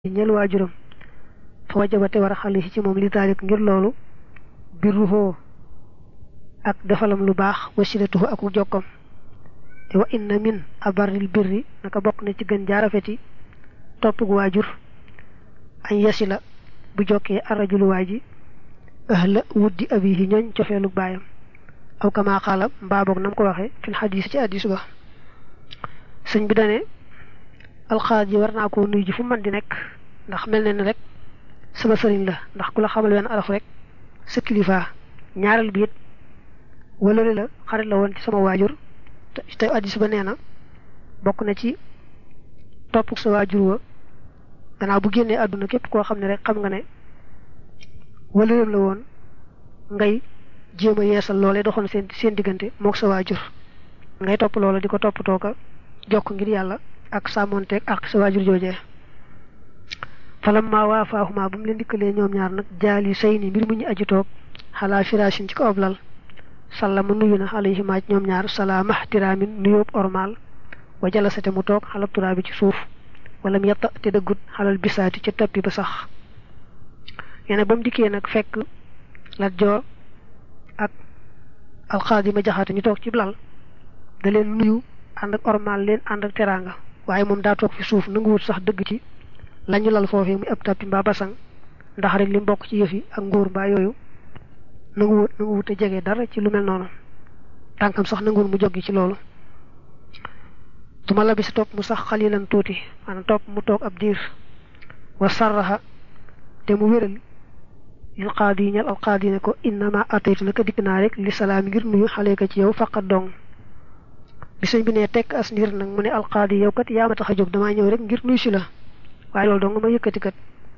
ñeel waajuram fa wajabate war a xale ci moom li taalik ngir loolu birruhoo ak defalam lu baax wasilatuhu ak jokkam te wa inna min abarril birri naka bokk na ci gën jaarafeti topp gu waajur añ yasila bu jokkee arrajulu waaji ahla wuddi abihi ñooñ cofeelu baayam aw kama xaala mbaa boog nam ko waxe fil xadiis ci hadiis ba sëñ bi dane alxaadi war naa ko nuyu ji fu man di nekk ndax mel ne rek sama sëriñ la ndax ku la xamal wenn araf rek sa kilifa ñaareel bi it wala la xarit la woon ci sama waajur te hadiis ba nee na bokk na ci topp sa waajur wa gannaaw bu génnee àdduna képp koo xam ne rek xam nga ne wala la woon ngay jéem a yeesal loolee doxoon seen diggante mook sa waajur ngay topp loola di ko toppatoo ka jokk ngir yàlla ak sàmmonteeg ak sa waajur joojee falamma waafaahuma bu mu leen dikkalee ñoom ñaar nag jaali say ni mbir mu ñu aji toog xalaa firaasin ci ko oblal sallama nuyu na alayhima ñoom ñaar salaama ihtiraamin nuyóob ormal wa jalasate mu toog xalab turaa bi ci suuf wala mu yetta te dëggut xalal bisaati ca tappi ba sax yene ba mu dikkee nag fekk Lat Joor ak alxaadi ma jaxate ñu toog ci lal da leen nuyu ànd ak ormal leen ànd ak teraanga waaye moom daa toog fi suuf nanguwut sax dëgg ci lañu lal foofee muy ab tappi mbaa basang ndax rek li mbokk ci yëf yi ak nguur mbaa yooyu nanguwut te jege dara ci lu mel noonu tànkam sax nanguwul mu joggi ci loolu tuma la bi si topp mu sax xalilan tuuti maanaam topp mu toog ab diir wa sarraxa te mu wéral lil qaadi yi ñal al qaadi ne ko innama ataytu naka dikk naa rek li salaam ngir nuyu xale ka ci yow faqat dong bi sëñ bi ne tekk as ndiir nag mu ne al qaadi yow kat yaa ma tax a jóg damaa ñëw rek ngir nuyu si la waaye loolu dong ma yëkkati kat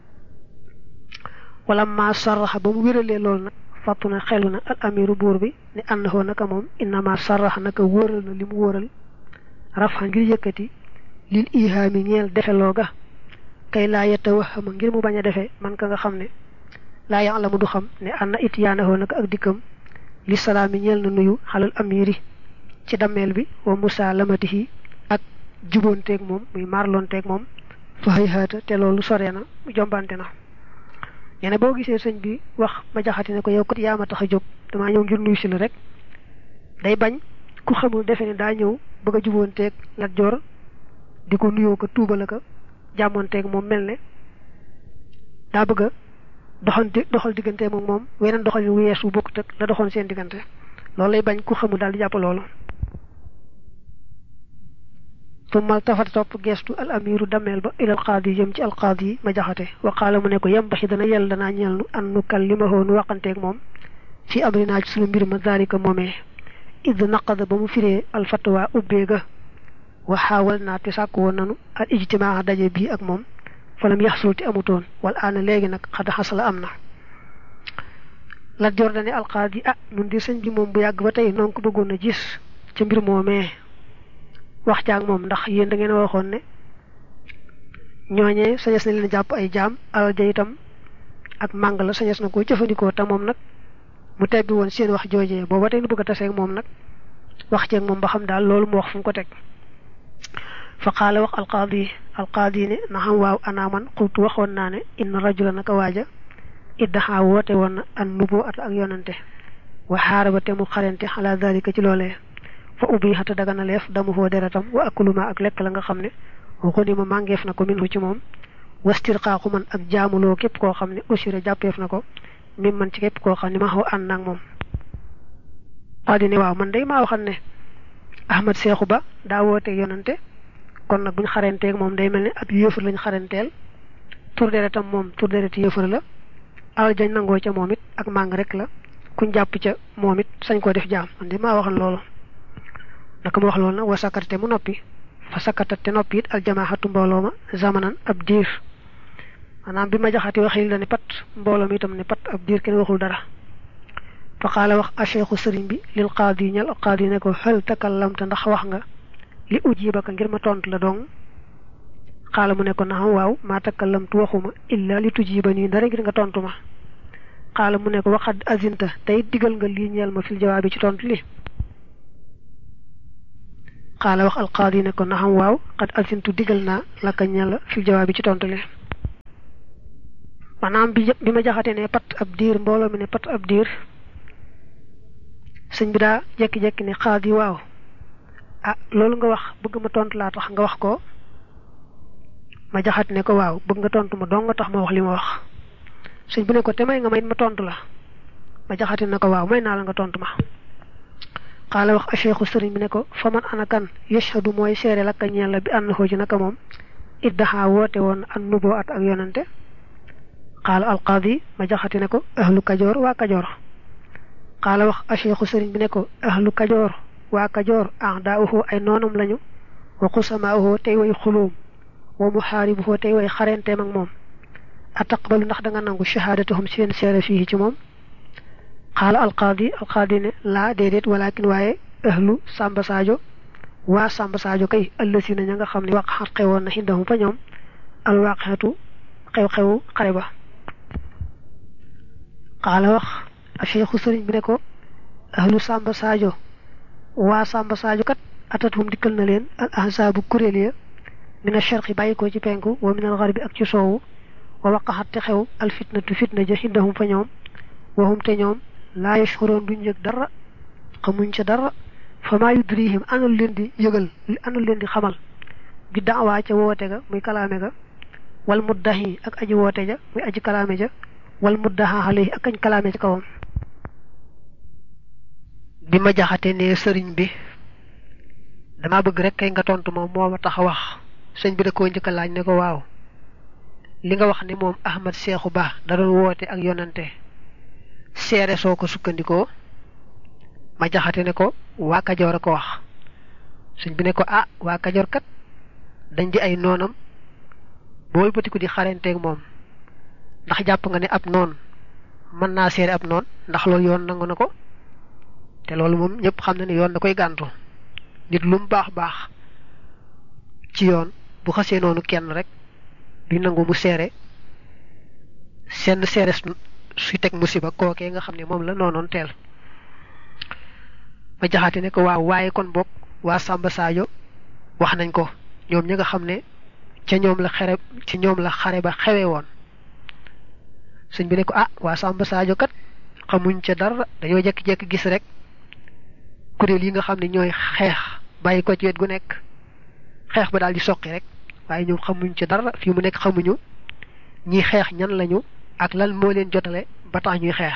wala ma sarraxa ba mu wéralee loolu nag fàttu na xelu na al amiru buur bi ne àndahoo naka moom innama sarraxa naka wóoral na li mu wóoral rafa ngir yëkkati lil ihaami ñeel defeloo ga kay laa yatawahama ngir mu bañ a defe man ka nga xam ne laa ya'lamu du xam ne anna ityaanahoo naka ak dikkam li salaami ñeel na nuyu xalal amiri ci dammeel bi wa musaalamatihi ak juboonteeg moom muy marlonteeg moom fa xëy xaata te loolu sore na jombante na ñene boo gisee sëñ bi wax ma jaxati ne ko yow kat yaa ma tax a jóg damaa ñëw ngir nuyu si la rek day bañ ku xamul defe ne daa ñëw bëgg a juboonteeg Lat Joor di ko nuyoo ko tuubala ko jàmmoonteeg moom mel ne daa bëgg a doxal diggante moom weneen doxal wu yeesu bokkut ak la doxoon seen diggante loolu lay bañ ku xamul daal di jàpp loolu tummal tafat topp geestu al amiru dameel ba ilal qaadi jëm ci al qaadi ma jaxate wa qaala mu ne ko yembaxi dana yell danaa ñeel nu an nu kallimahoo nu waxanteeg moom fi amrinaa ci sunu mbir ma zaalika moomee id naqada ba mu firee al fatwa ubbee ga wa xaawal naa te sàkk woon nanu al ijtimaa daje bii ak moom falam yaxsul te amutoon wal aana léegi nag xada xasala am na Lat Joor dane al qaadi nun di sëñ bi moom bu yàgg ba tey noonu ko bëggoon a gis ca mbir moomee wax jaag moom ndax yéen da ngeen waxoon ne ñooñee sañes na leen jàpp ay jaam alal ja itam ak màng la sañes na ko jëfandikoo te moom nag mu tebbi woon seen wax joojee booba tey nu bëgg a taseeg moom nag wax ceeg moom ba xam daal loolu mu wax fu mu ko teg fa qaala wax alqaadi ne na xam waaw anaaman xultu waxoon naa ne inna rajula naka waaja iddaxaa woote woon na an nuboo at ak yonante wa xaaraba te mu xarante xalaa dalika ci loolee fa ubbi xata dagana leef damu foo deretam wa akuluma ak lekk la nga xam ne waxundi ma màngeef na ko minhu ci moom wastirqaaxu man ak jaamuloo képp koo xam ne usira jàppeef na ko mim man ci képp koo xam ne ma xaw ànd naag moom qaadi ne waaw man day maa waxan ne Ahmad Seexu Ba daa woote yonante kon nag buñ xaranteeg moom day mel ne ab yéefar lañ xaranteel tur deretam moom tur dereti yéefar la alal jañ nangoo ca moom it ak màng rek la kuñ jàpp ca moom it sañ koo def jaam man de maa waxan loolu naka mu wax loolu nag wa sakkate mu noppi fa sakkatat te noppi it aljamaaxatu mbooloo ma zamanan ab diir maanaam bi ma jaxati waxil la ne pat mbooloo mi itam ne pat ab diir kenn waxul dara fa qaala wax a cheikhu sëriñ bi lil qaadi ñal qaadi ne ko hal takallamta ndax wax nga li ujibaka ngir ma tontu la dong xaala mu ne ko naxam waaw maa takallamtu waxuma illa li tujiba nii dara ngir nga tontu ma xaala mu ne ko waxad azinta tey digal nga lii ñeel ma fil jawaabi ci tontu li xaala wax alqaadi ne ko naxam waaw xad azintu digal naa laka ñeel fil jawaabi ci tontu li manam bi ma jaxate ne pat ab diir mbolo mi ne pat ab diir señ bi da jekki-jekki ne xaadi waaw ah loolu nga wax bëgg ma tontu la tax nga wax ko ma jaxat ne ko waaw bëgg nga tontu ma dong nga tax ma wax li ma wax señ bi ne ko te may nga may ma tontu la ma jaxati ne ko waaw may na la nga tontu ma qala wax cheikhu sëriñ bi ne ko faman ana kan yashhadu moy séré la ka ñeel la bi annahu ci naka mom iddaha wote won an nubo at ak yonante qala al qadi ma jaxati ne ko ahlu kajor wa kajor qala wax cheikhu sëriñ bi ne ko ahlu kajor wa kajor a'da'uhu ay nonum lañu wa qusama'uhu tay way khulum wa muharibuhu tay way xarentem ak mom ataqbalu ndax da nga nangu shahadatuhum seen séré fi ci mom قال القاضي لا ديدت ولكن واي اهل سامبا ساجو وا سامبا ساجو كاي الذين نيغا خامني واق خيوون هندهم فا نيوم الواقعه خيو قريبا قال واخ الشيخ سرين بي نكو اهل سامبا ساجو وا سامبا ساجو كات اتاتهم ديكل نالين الاحزاب كوريليا من الشرق بايكو سي بينكو ومن الغرب اك سي سوو ووقعت خيو الفتنه فتنه جهندهم فا نيوم وهم تي نيوم لا يشعرون duñ yëg dara xamuñ ci dara fama yudrihim anul leen di yëgal anul leen di xamal bi da'wa ca wote ga muy kalaame ga wal muddahi ak aji wote ja muy aji kalaame ja wal muddaha alayhi ak añ kalaame ci kawam bi ma jaxate ne sëriñ bi dama bëgg rek kay nga tontu moom moo ma tax wax sëñ bi da ko njëkk laaj ne ko waaw li nga wax ni moom ahmad cheikhou ba da doon wote ak yonante séré soko sukkandiko ma jaxate ne ko wa kajor ko wax señ bi ne ko ah wa kajor kat dañ di ay nonam boy batiku di xarenté ak mom ndax japp nga ne ab non man na séré ab non ndax lool yoon nangu nako té loolu mom ñepp xam na ne yoon da koy gantu nit lu baax baax ci yoon bu xasse nonu kenn rek di nangu mu séré sen séré suy tek musiba koké nga xamné mom la nonon tel ma jaxati ne ko waaw waye kon bok wa samba sadio wax nañ ko ñoom ñi nga xamné ci ñoom la xare ci ñoom la xare ba xewé won señ bi ne ko ah wa samba sadio kat xamuñ ci dara dañoo jek jek gis rek kurel yi nga xamné ñoy xex bayiko ci wet gu nek xex ba dal di soqi rek waye ñoom xamuñ ci dara fi mu nek xamuñu ñi xex ñan lañu ak lan mo leen jotale ba tax ñuy xex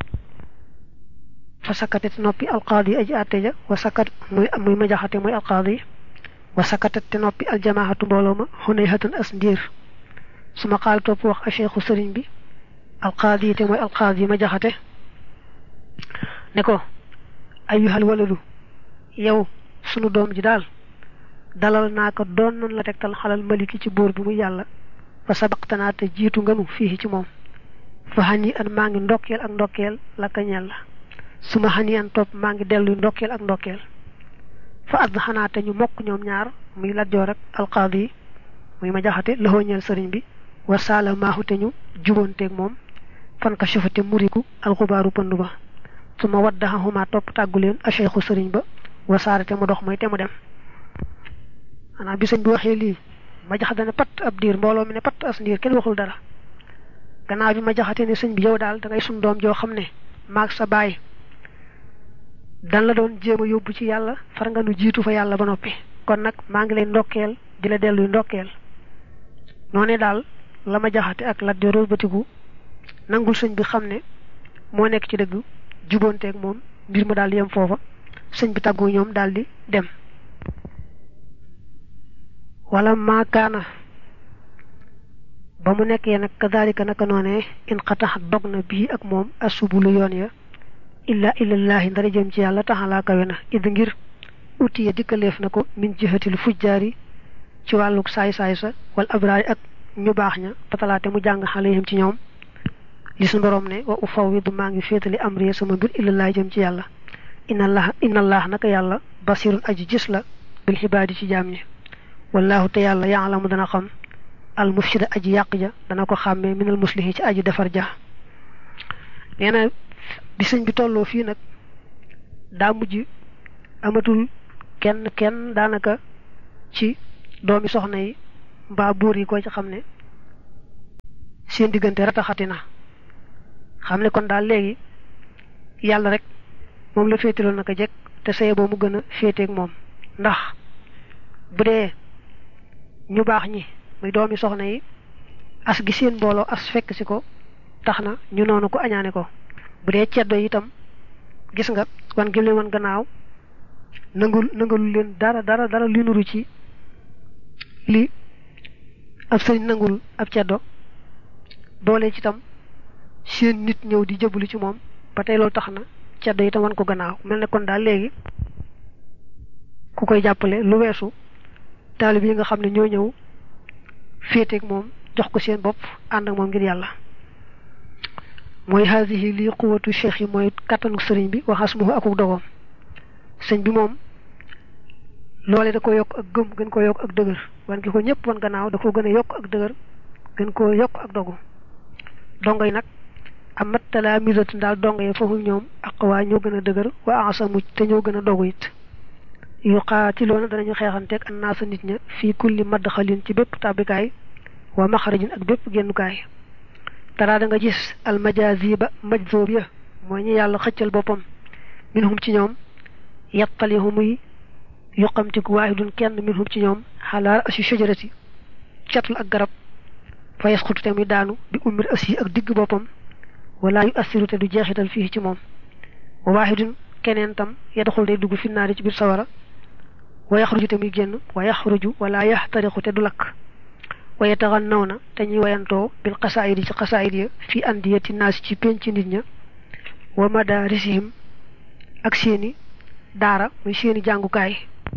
fa sakatat nopi alqadi aji atteja wa sakat muy ma jaxate muy alqadi wa sakatat nopi aljamaahatu mboloma hunayhatan asndir suma xal top wax cheikhu serigne bi alqadi te moy alqadi ma jaxate ne ko ayyuhal waladu yow sunu dom ji dal dalal naka don non la tektal xalal maliki ci bor bi mu yalla fa sabaqtana te jitu nganu fi ci mom fa hani an mangi ndokel ak ndokel la ka ñal suma hani an top mangi delu ndokel ak ndokel fa adhana te ñu mok ñom ñaar muy la jor ak alqadi muy ma jaxate la hoñal serigne bi wa salamahu te ñu jubonté ak mom fan ka shafati muriku alghubaru panduba suma waddahuma top tagulen a cheikhu serigne ba wa sarate mu dox moy te mu dem ana bi señ bi waxe li ma jaxate ne pat ab dir mbolo mi ne pat as ndir ken waxul dara gannaaw bi ma jaxate ne señ bi yow dal da ngay sun doom jo xamne maak sa baay dan la doon jema yobbu ci yalla far nga nu jitu fa yalla ba nopi kon nak ma ngi lay ndokkel dila delu ndokkel noné dal lama jaxate ak la dero batigu nangul señ bi xamne mo nek ci deug jubonté ak mom mbir mu dal yem fofa señ bi taggu ñom daldi dem wala ma kana ba mu nekké nak kadalika naka noné in qatah dogna bi ak mom asubulu yoon ya illa illallah ndara jëm ci yalla taala kawena id ngir uti ya dikalef nako min jihatil fujjari ci waluk say say sa wal abrar ak ñu bax ña patalaté mu jang xaleyhim ci ñoom li sun borom ne wa ufawwidu ma ngi fétali amri sama bir illallah jëm ci yalla inna allah naka yalla basirun aji gis la bil hibadi ci jaam ñi wallahu ta yalla ya'lamu dana xam al mufsida aji yaq ja dana ko xamé minal muslihi ci aji defar ja neena bi señ bi tollo fi nak da mujj amatul kenn danaka ci doomi soxna yi ba bour yi ko ci xamne seen diggante rataxatina xam ne kon daal léegi yàlla rek moom la féetaloon naka jekk te saye boo mu gën a féeteeg moom ndax bu dee ñu baax ñi muy doomi soxna yi as gi seen mbooloo as fekk si ko tax na ñu noonu ko añaane ko bu dee ceddo itam gis nga wan gi leen wan gannaaw nangalu leen dara li nuru ci li ab sëriñ nangul ab ceddo boole ci tam seen nit ñëw di jëblu ci moom ba tey loolu tax na ceddo itam wan ko gannaaw mel ne kon daal léegi ku koy jàppale lu weesu taalib yi nga xam ne ñoo ñëw féeteeg moom jox ko seen bopp ànd ak moom ngir yàlla mooy haasihi lii quwatu cheikh yi mooy kattanu sëriñ bi waxas mu akuk dogoom sëñ bi moom loole da ko yokk ak gëm gën ko yokk ak dëgër wan gi ko ñëpp wan gannaaw da ko gën a yokk ak dëgër gën ko yokk ak dogu dongo yi nag amat talaamisatu daal dongo yi foofu ñoom aqwa ñoo gën a dëgër wa asamu te ñoo gën a dogu it yuqaatiloona danañu xeexanteeg annaasa nit ña fii kulli madxalin ci bépp tàbbikaay wa maxarajin ak bépp génnukaay dara da nga gis almajaziba majzoob ya mooy ñi yàlla xëccal boppam minhum ci ñoom yattalihu muy yuqamtiku waahidun kenn minhum ci ñoom xalaar asi shajarati catul ak garab fa yasqutu te muy daanu bi ummir asi ak digg boppam wala yu assiru te du jeexital fii ci moom wa waahidun keneen tam yadxul day dugg finnaari ci biir sawara wa yaxruju te muy génn wa yaxruju wala yaxtariqu te du lakk wa yataxannawna te ñuy wayantoo bil xasaayid ci xasaayid ya fi andiyati naas ci penc nit ña wa madarisihim ak seeni daara muy seeni jàngukaay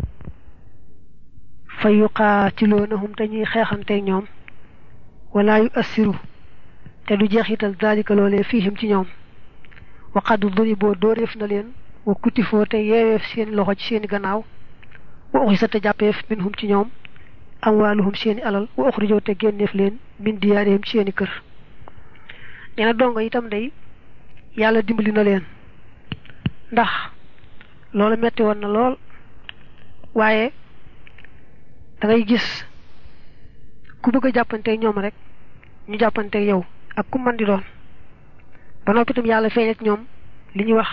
fa yuqaatiloonahum te ñuy xeexanteeg ñoom wala yu assiru te du jeexital daalika loolee fiihim ci ñoom wa qad duriboo dóoreef na leen wa kutifoo te yeeweef seen loxo ci seeni gannaaw wa uxisa te jàppeef minhum ci ñoom amwaaluhum seeni alal wa uxrijoo te génneef leen min diyaarihim ci seeni kër nee na dongo itam day yàlla dimbali na leen ndax loolu metti woon na lool waaye da ngay gis ku bëgg a jàppanteeg ñoom rek ñu jàppanteeg yow ak ku mën di doon ba noppi itam yàlla feeñat ñoom li ñuy wax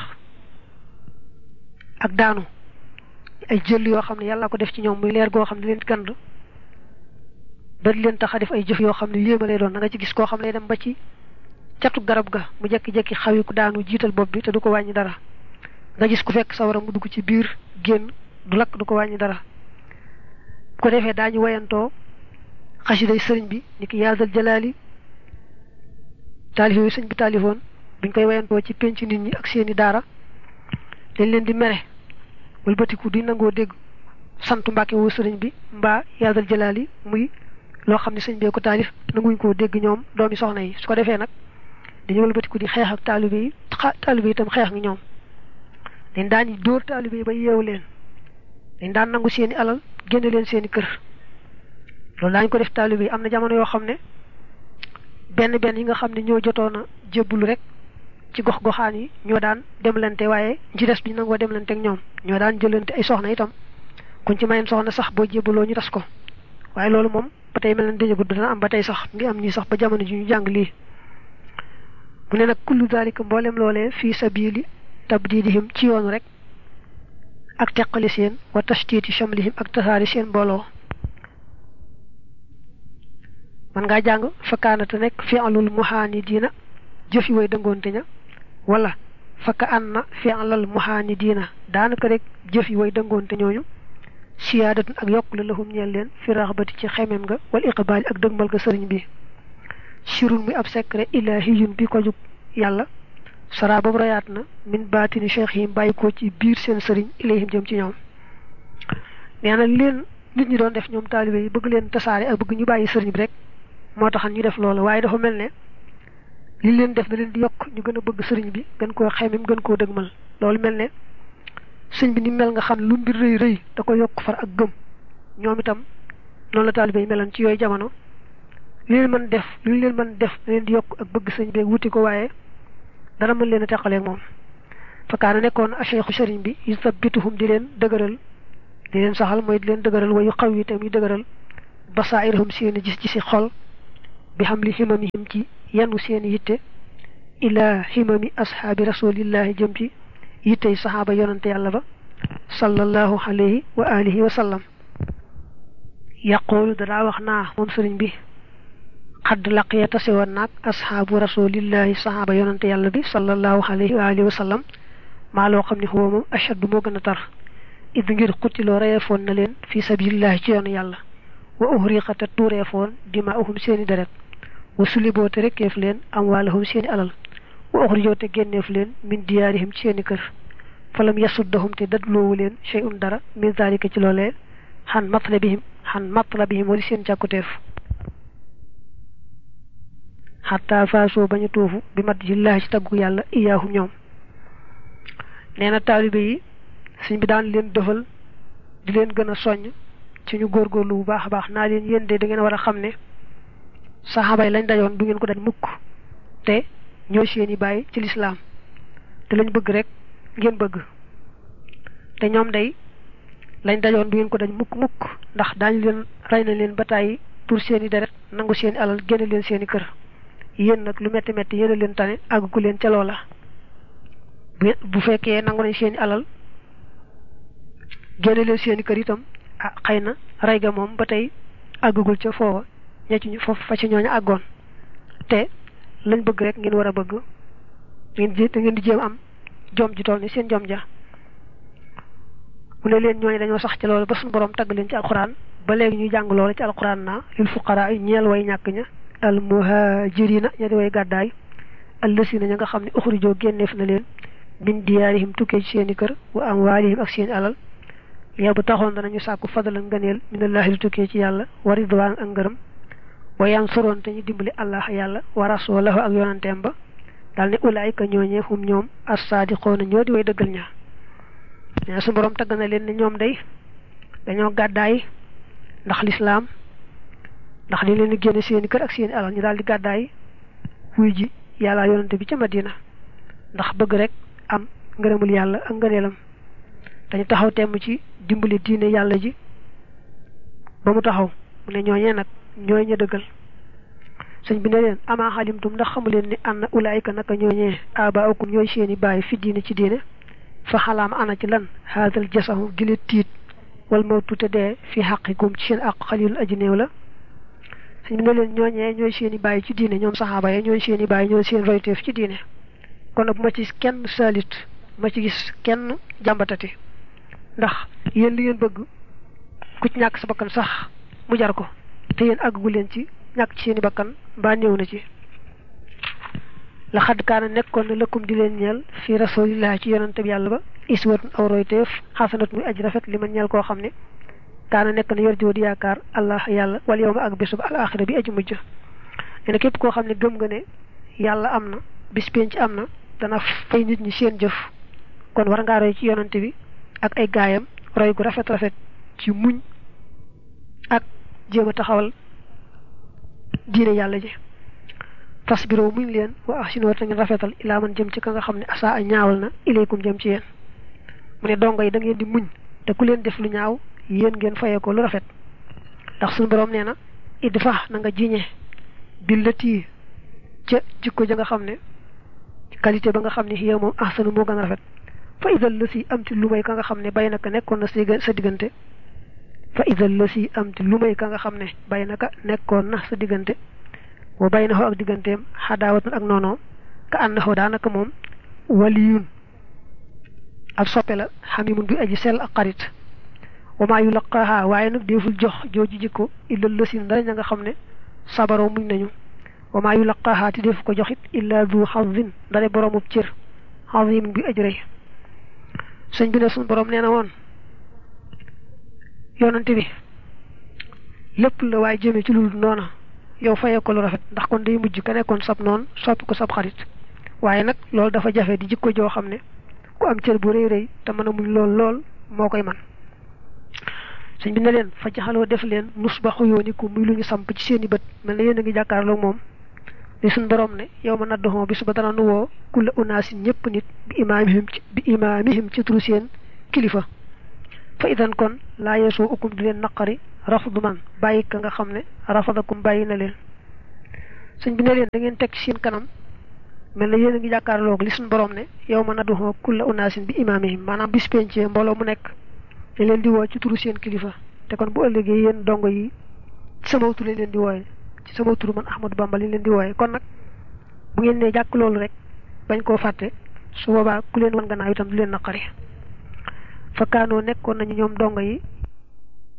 ak daanu ay jël yoo xam ne yàlla ko def ci ñoom muy leer goo xam ne leen gand ba leen tax a def ay jëf yoo xam ne yéema lay doon da nga ci gis koo xam ne dem ba ci catu garab ga mu jekki-jekki xawi ku daanu jiital bopp bi te du ko wàññi dara nga gis ku fekk sawara mu dugg ci biir génn du lakk du ko wàññi dara bu ko defee daañu wayantoo xasiday sëriñ bi ni ki yaasal jalaali taalif yooyu sëñ bi taalifoon buñ koy wayantoo ci penc nit ñi ak seeni daara dañ leen di mere wëlbatiku di nangoo dégg santu mbàkke woo sëriñ bi mbaa yaasal jalaali muy loo xam ne sëñ bee ko taalif nanguñ koo dégg ñoom doomi soxna yi su ko defee nag dañu wëlbatiku di xeex ak taalibe yi itam xeex ak ñoom dañ daan dóor taalibe yi ba yeewu leen dañ daan nangu seeni alal génne leen seeni kër loolu daañu ko def taalibe yi am na jamono yoo xam ne benn yi nga xam ne ñoo jotoon a jébbulu rek ci gox-goxaan yi ñoo daan demlante waaye ci des bi nangoo demlante ak ñoom ñoo daan jëlante ay soxna itam kuñ ci mayen soxna sax boo jébbuloo ñu tas ko waaye loolu moom ba tey mel na dañagut dana am ba tey sax ngi am ñi sax ba jamono ji ñu jàng lii mu ne nag kullu daalika mboolem loolee fii sabili tabdidihim ci yoonu rek ak teqali seen wa tashtiti shamlihim ak tasaari seen mbooloo man ngaa jàng fakkaanate nekk fi'lul muhaanidiina jëfi way dëngoonte ña wala fakka anna fi'lal muhaanidiina daanaka rek jëfi way dëngoonte ñooñu siyaadatun ak yokk la lahum ñeel leen fi raxbati ci xemem nga wal iqbaali ak dëgmal ga sëriñ bi sirun muy ab secret ilaahiyun bi ko jug yàlla sara boobu rayaat na min baatini cheikh yi bàyyi ko ci biir seen sëriñ ilayhim jëm ci ñoom nee na leen nit ñi doon def ñoom taalibe yi bëgg leen tasaare ak bëgg ñu bàyyi sëriñ bi rek moo taxan ñu def loolu waaye dafa mel ne li leen def na leen di yokk ñu gën a bëgg sëriñ bi gën koo xemem gën koo dëgmal loolu mel ne sëñ bi ni mel nga xam lu mbir rëy rëy da ko yokk far ak gëm ñoom itam noonu la taalibe yi meloon ci yooyu jamono li leen mën def lu leen mën def da leen di yokk ak bëgg sëñ bi wuti ko waaye dara mën leen a teqaleeg moom fakkaana nekkoon a cheikhu sëriñ bi yusabbituhum di leen dëgëral di leen saxal mooy di leen dëgëral wayu xaw yi tam yu dëgëral basaa'irhum seeni gis-gisi xol bi hamli himamihim ci yanu seen yitte ila himami ashaabi rasulillahi jëm ci yittey saxaaba yonante yàlla ba sallallahu alayhi wa alihi wa sallam yaqulu dara wax naa moom sëriñ bi xadd laqiya tase woon naag ashaabu rasulillahi saxaaba yonante yàlla bi sallallahu alayhi wa alihi wa sallam maa loo xam ne xuwa moom ashaddu moo gën a tar id ngir xutiloo reyefoon na leen fi sabilillahi ci yoonu yàlla wa uhriqata tuureefoon dimaahum seeni deret wa suliboo te rekkeef leen amwaalahum seeni alal wa uxrijoo te génneef leen min diyaarihim ci seeni kër falam yasuddahum te dadloowu leen shay'un dara min zalika ci loolee xan matlabihim wali seen càkkuteef xataa faasoo bañu tuufu bi madjillahi ci taggu yàlla iyaahu ñoom nee na taalibe yi suñ bi daan leen defal di leen gën a soññ ci ñu góorgóorlu bu baax a baax naa leen yéen de da ngeen war a xam ne saxaaba yi lañ dajoon du ngeen ko daj mukk te ñoo seeni bàyyi ci lislaam te lañ bëgg rek ngeen bëgg te ñoom day lañ dajoon du ngeen ko daj mukk ndax daañu leen rey na leen ba tàyyi pour seeni deret nangu seeni alal génne leen seeni kër yéen nag lu metti metti yéen a leen tane àggu leen ca loola bu fekkee nangu nañ seeni alal génne leen seeni kër itam ah xëy na rey ga moom ba tey àggugul ca foofa foofu fa ci ñooñu àggoon te lañ bëgg rek ngeen war a bëgg ngeen di jéem am jom ji toll ni seen jom ja mu ne leen ñooñu dañoo sax ci loolu ba suñu borom tagg leen ci alquran ba léegi ñuy jàng loolu ci alquran naa lil fuqaraa ñeel way ñàkk ña al muhajirina ña di way gàddaay allasina ña nga xam ne uxrijoo génneef na leen min diyaarihim tukkee ci seeni kër wa amwaalihim ak seeni alal yow bu taxoon danañu sàkku fadala ngëneel minallahi lu tukkee ci yàlla wa ridwaan ak ngërëm wa yansuroon te ñu dimbali allah yàlla wa rasulahu ak yonanteem ba daal ne ulaayika ñooñee hum ñoom as-saadiqoona ñoo di way dëggal ña ne su borom tagg na leen ne ñoom day dañoo gàddaay ndax lislaam ndax li leen di génne seeni kër ak seeni alal ñu daal di gàddaay wuy ji yàlla yonante bi ca Madina ndax bëgg rek am ngërëmul yàlla ak ngëneelam dañu taxaw temm ci dimbali diine yàlla ji ba mu taxaw mu ne ñooñee nag ñooy ña dëggal sëñ bi ne leen amaa xalimtum ndax xamu leen ni anna ulaayika naka ñooñee abaakum ñooy seeni bàyyi fi diine ci diine fa xalaama ana ci lan haadal jasahu gile tiit wal mawtu te dee fi xaqikum ci seen àq xalil aji néew la sëñ bi ne leen ñooñee ñooy seeni bàyyi ci diine ñoom saxaaba yi ñooy seeni bàyyi ñooy seen royteef ci diine kon nag bu ma ci kenn saalit ma ci gis kenn jàmbatati ndax yéen li ngeen bëgg ku ci ñàkk sa bakkan sax mu jar ko te yéen àggu leen ci ñàkk ci seeni bakkan mbaa néew na ci la xadd kaana nekkoon na lëkkum di leen ñeel fi rasulillahi ci yonante bi yàlla ba iswatun aw royteef xasanat muy aji rafet li ma ñeel koo xam ne kaana nekk na yor jiw di yaakaar allah yàlla wal yawma ak bésub al axira bi aji mujj nee na képp koo xam ne gëm nga ne yàlla am na bis penc am na dana fay nit ñi seen jëf kon war ngaa roy ci yonante bi ak ay gaayam roy gu rafet rafet ci muñ ak jéem a taxawal diine yàlla ji fasbiroo muñ leen wa ahsinoo te ngeen rafetal ilaa man jëm ci ka nga xam ne asaa a ñaawal na ilaykum jëm ci yéen mu ne dongo yi da ngeen di muñ te ku leen def lu ñaaw yéen ngeen fayee ko lu rafet ndax suñu borom nee na idfa na nga jiñe billati ca jikko ja nga xam ne qualité ba nga xam ne yow moom ahsanu moo gën a rafet fa idal la si am ci lu may ka nga xam ne bay naka nekkoon na sa diggante fa idal la si am ci lu may ka nga xam ne bay naka nekkoon na sa diggante wa bay na xoo ak digganteem xadaawatan ak noonoo ka ànd na xoo daanaka moom waliyun ak soppe la xamimun bi aji sell ak xarit wa maa yulaqaaha waaye nag deeful jox jooju jikko illal la si dara ña nga xam ne sabaroo muñ nañu wa maa yulaqaaha te defu ko joxit illa du xazin dare boroomub cër xazimun bi aji rëy sëñ bi ne suñu borom nee na woon yonante bi lépp la waaye jëmee ci lu noona yow fayee ko lu rafet ndax kon day mujj ka nekkoon sab noon soppi ko sab xarit waaye nag loolu dafa jafe di jikko joo xam ne ku am cër bu rëy rëy te mën a muñ lool moo koy man sëñ bi ne leen fa jaxaloo def leen nus ba xuyooni ko muy lu ñu samp ci seeni bët mel na yéen a ngi jàkkaarloo moom li suñ borom ne yow ma naddoxoo bis ba dana nu woo kulla unaasin ñëpp nit bi imaamihim ci turu seen kilifa fa idan kon laa yeesoo ukum di leen naqari rafdu man bàyyi ka nga xam ne rafadakum bàyyi na leen sëñ bi ne leen da ngeen teg ci seen kanam mel na yéen a ngi jàkkaarloog li suñu borom ne yow ma nadu kulla unaasin bi imaamihim maanaam bis pencee mbooloo mu nekk te leen di woo ci turu seen kilifa te kon bu ëllëgee yéen dongo yi ci sama tur leen di wooye ci sama turu man Ahmadou Bamba leen di wooye kon nag bu ngeen ne jàkk loolu rek bañ koo fàtte su boobaa ku leen wan gannaaw itam du leen naqari fa kaanoo nekkoon nañu ñoom dongo yi